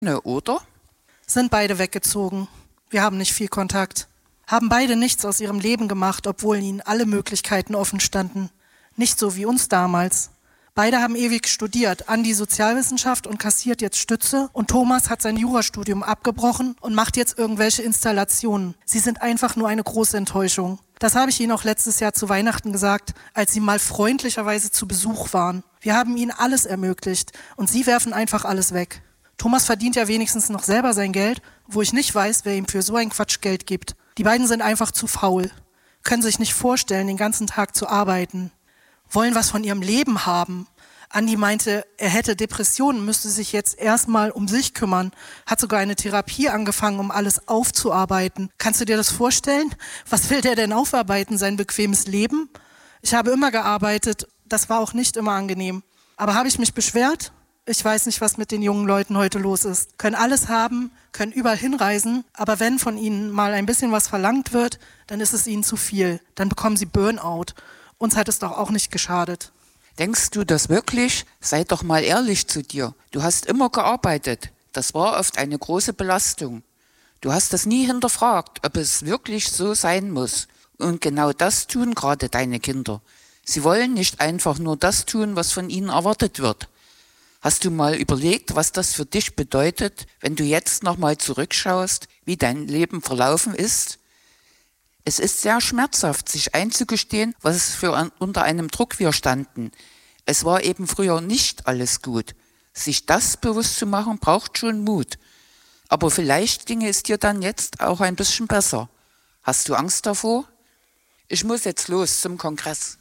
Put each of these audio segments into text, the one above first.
Ne, oder? Sind beide weggezogen. Wir haben nicht viel Kontakt. Haben beide nichts aus ihrem Leben gemacht, obwohl ihnen alle Möglichkeiten offen standen. Nicht so wie uns damals. Beide haben ewig studiert, Andi Sozialwissenschaft und kassiert jetzt Stütze und Thomas hat sein Jurastudium abgebrochen und macht jetzt irgendwelche Installationen. Sie sind einfach nur eine große Enttäuschung. Das habe ich Ihnen auch letztes Jahr zu Weihnachten gesagt, als Sie mal freundlicherweise zu Besuch waren. Wir haben Ihnen alles ermöglicht und Sie werfen einfach alles weg. Thomas verdient ja wenigstens noch selber sein Geld, wo ich nicht weiß, wer ihm für so einen Quatsch Geld gibt. Die beiden sind einfach zu faul, können sich nicht vorstellen, den ganzen Tag zu arbeiten, wollen was von ihrem Leben haben. Andi meinte, er hätte Depressionen, müsste sich jetzt erstmal um sich kümmern, hat sogar eine Therapie angefangen, um alles aufzuarbeiten. Kannst du dir das vorstellen? Was will der denn aufarbeiten, sein bequemes Leben? Ich habe immer gearbeitet, das war auch nicht immer angenehm. Aber habe ich mich beschwert? Ich weiß nicht, was mit den jungen Leuten heute los ist. Können alles haben, können überall hinreisen, aber wenn von ihnen mal ein bisschen was verlangt wird, dann ist es ihnen zu viel. Dann bekommen sie Burnout. Uns hat es doch auch nicht geschadet. Denkst du das wirklich? Sei doch mal ehrlich zu dir. Du hast immer gearbeitet. Das war oft eine große Belastung. Du hast das nie hinterfragt, ob es wirklich so sein muss. Und genau das tun gerade deine Kinder. Sie wollen nicht einfach nur das tun, was von ihnen erwartet wird. Hast du mal überlegt, was das für dich bedeutet, wenn du jetzt nochmal zurückschaust, wie dein Leben verlaufen ist? Es ist sehr schmerzhaft, sich einzugestehen, was für unter einem Druck wir standen. Es war eben früher nicht alles gut. Sich das bewusst zu machen, braucht schon Mut. Aber vielleicht ginge es dir dann jetzt auch ein bisschen besser. Hast du Angst davor? Ich muss jetzt los zum Kongress.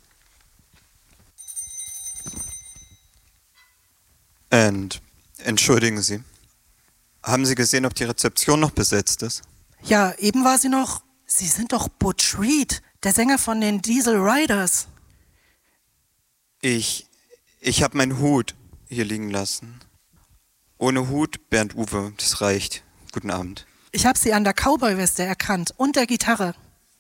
Entschuldigen Sie, haben Sie gesehen, ob die Rezeption noch besetzt ist? Ja, eben war sie noch. Sie sind doch Butch Reed, der Sänger von den Diesel Riders. Ich habe meinen Hut hier liegen lassen. Ohne Hut, Bernd Uwe, das reicht. Guten Abend. Ich habe sie an der Cowboy-Weste erkannt und der Gitarre.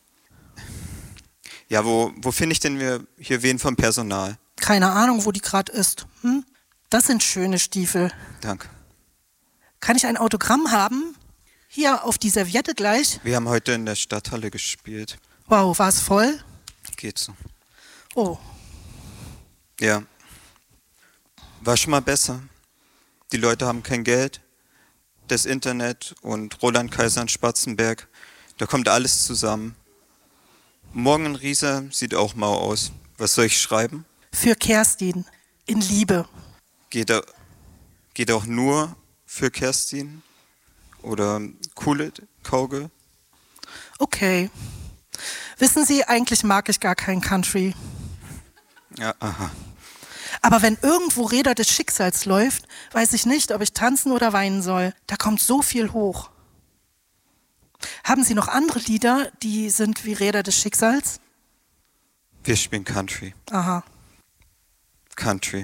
Ja, wo finde ich denn hier wen vom Personal? Keine Ahnung, wo die gerade ist. Das sind schöne Stiefel. Danke. Kann ich ein Autogramm haben? Hier, auf die Serviette gleich. Wir haben heute in der Stadthalle gespielt. Wow, war es voll? Geht so. Oh. Ja. War schon mal besser. Die Leute haben kein Geld. Das Internet und Roland Kaiser und Spatzenberg. Da kommt alles zusammen. Morgen in Riesa sieht auch mau aus. Was soll ich schreiben? Für Kerstin. In Liebe. Geht auch nur für Kerstin? Oder Cool-It, Kauge? Okay. Wissen Sie, eigentlich mag ich gar kein Country. Ja, aha. Aber wenn irgendwo Räder des Schicksals läuft, weiß ich nicht, ob ich tanzen oder weinen soll. Da kommt so viel hoch. Haben Sie noch andere Lieder, die sind wie Räder des Schicksals? Wir spielen Country. Aha. Country.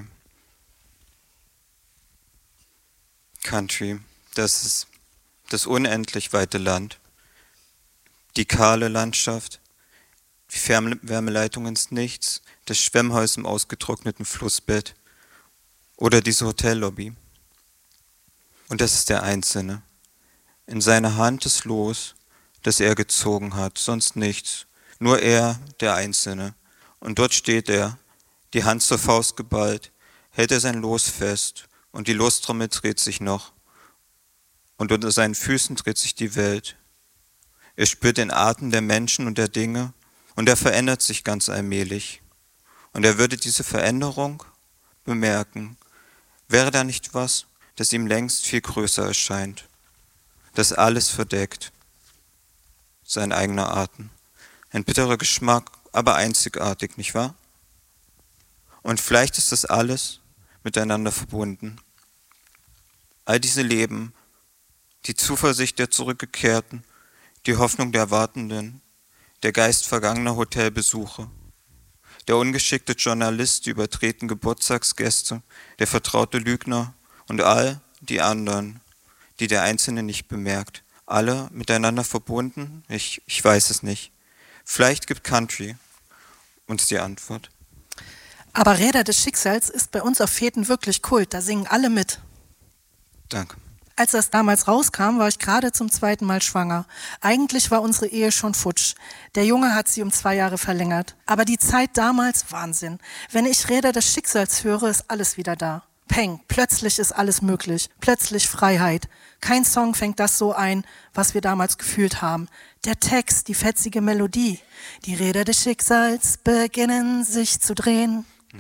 Country, das ist das unendlich weite Land. Die kahle Landschaft, die Fernwärmeleitung ins Nichts, das Schwemmhaus im ausgetrockneten Flussbett oder diese Hotellobby. Und das ist der Einzelne. In seiner Hand das Los, das er gezogen hat, sonst nichts. Nur er, der Einzelne. Und dort steht er, die Hand zur Faust geballt, hält er sein Los fest und die Lostrommel dreht sich noch. Und unter seinen Füßen dreht sich die Welt. Er spürt den Atem der Menschen und der Dinge und er verändert sich ganz allmählich. Und er würde diese Veränderung bemerken, wäre da nicht was, das ihm längst viel größer erscheint, das alles verdeckt. Sein eigener Atem. Ein bitterer Geschmack, aber einzigartig, nicht wahr? Und vielleicht ist das alles miteinander verbunden. All diese Leben, die Zuversicht der Zurückgekehrten, die Hoffnung der Wartenden, der Geist vergangener Hotelbesuche, der ungeschickte Journalist, die übertreten Geburtstagsgäste, der vertraute Lügner und all die anderen, die der Einzelne nicht bemerkt. Alle miteinander verbunden? Ich weiß es nicht. Vielleicht gibt Country uns die Antwort. Aber Räder des Schicksals ist bei uns auf Feten wirklich Kult, da singen alle mit. Danke. Als das damals rauskam, war ich gerade zum 2. Mal schwanger. Eigentlich war unsere Ehe schon futsch. Der Junge hat sie um 2 Jahre verlängert. Aber die Zeit damals, Wahnsinn. Wenn ich Räder des Schicksals höre, ist alles wieder da. Peng, plötzlich ist alles möglich. Plötzlich Freiheit. Kein Song fängt das so ein, was wir damals gefühlt haben. Der Text, die fetzige Melodie. Die Räder des Schicksals beginnen sich zu drehen.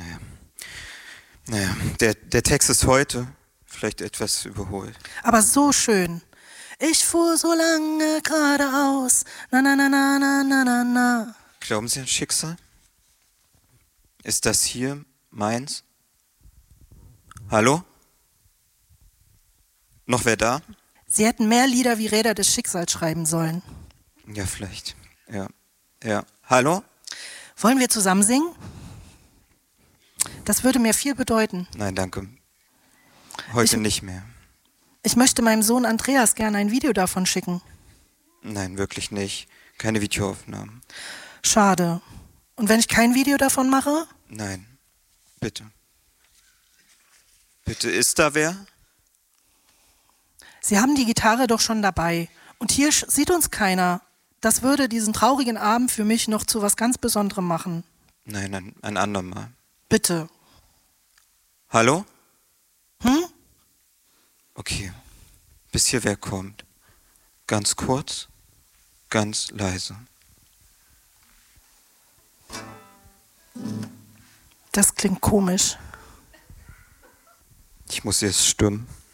Naja, der Text ist heute vielleicht etwas überholt. Aber so schön. Ich fuhr so lange geradeaus. Na, na, na, na, na, na, na, na. Glauben Sie an Schicksal? Ist das hier meins? Hallo? Noch wer da? Sie hätten mehr Lieder wie Räder des Schicksals schreiben sollen. Ja, vielleicht. Ja. Hallo? Wollen wir zusammen singen? Das würde mir viel bedeuten. Nein, danke. Heute nicht mehr. Ich möchte meinem Sohn Andreas gerne ein Video davon schicken. Nein, wirklich nicht. Keine Videoaufnahmen. Schade. Und wenn ich kein Video davon mache? Nein, bitte. Bitte, ist da wer? Sie haben die Gitarre doch schon dabei. Und hier sieht uns keiner. Das würde diesen traurigen Abend für mich noch zu was ganz Besonderem machen. Nein, ein andermal. Bitte. Hallo? Okay. Bis hier wer kommt. Ganz kurz, ganz leise. Das klingt komisch. Ich muss jetzt stimmen.